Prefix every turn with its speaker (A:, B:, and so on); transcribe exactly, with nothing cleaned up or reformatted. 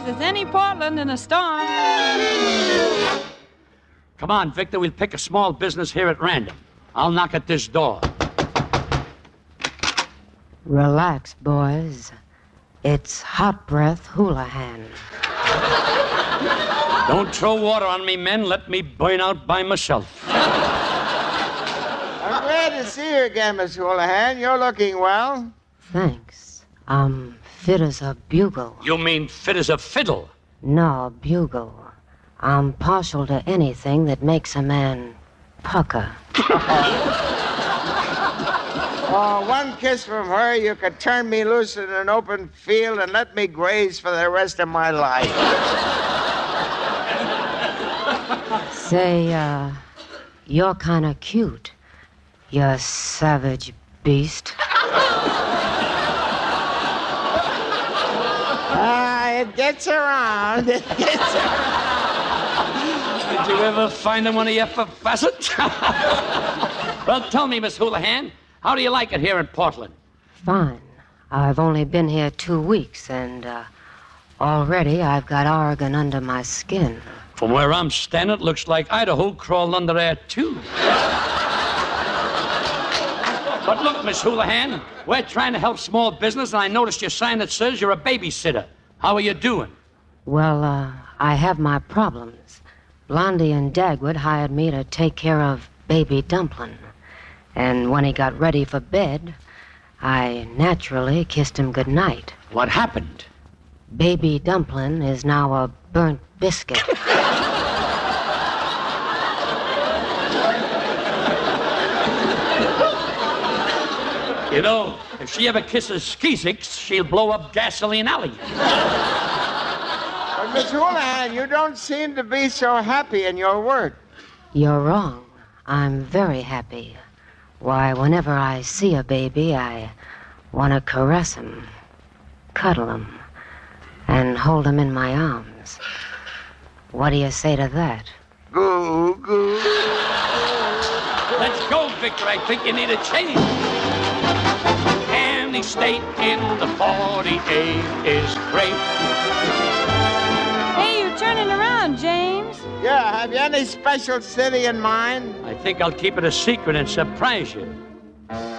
A: as any Portland in a storm.
B: Come on, Victor, we'll pick a small business here at random. I'll knock at this door.
C: Relax, boys. It's Hot Breath Houlihan.
B: Don't throw water on me, men. Let me burn out by myself.
D: I'm glad to see you again, Miss Houlihan. You're looking well.
C: Thanks. I'm fit as a bugle.
B: You mean fit as a fiddle?
C: No, bugle. I'm partial to anything that makes a man pucker.
D: Oh, one kiss from her, you could turn me loose in an open field and let me graze for the rest of my life.
C: Say, uh, you're kind of cute. You savage beast.
D: Ah, it gets around. It gets around.
B: Did you ever find him when he effervescent? Well, tell me, Miss Houlihan, how do you like it here in Portland?
C: Fine. I've only been here two weeks, and uh, already I've got Oregon under my skin.
B: From where I'm standing, it looks like Idaho crawled under there, too. But look, Miss Houlihan, we're trying to help small business, and I noticed your sign that says you're a babysitter. How are you doing?
C: Well, uh, I have my problems. Blondie and Dagwood hired me to take care of Baby Dumplin'. And when he got ready for bed, I naturally kissed him goodnight.
B: What happened?
C: Baby Dumplin' is now a burnt biscuit.
B: You know, if she ever kisses Skeezix, she'll blow up Gasoline Alley.
D: But, Miss Houlihan, you don't seem to be so happy in your work.
C: You're wrong. I'm very happy. Why, whenever I see a baby, I want to caress him, cuddle him, and hold him in my arms. What do you say to that?
D: Goo, goo.
B: Let's go, Victor. I think you need a change. Any state in the forty-eight is great.
A: Hey, you're turning around, James.
D: Yeah, have you any special city in mind?
B: I think I'll keep it a secret and surprise you.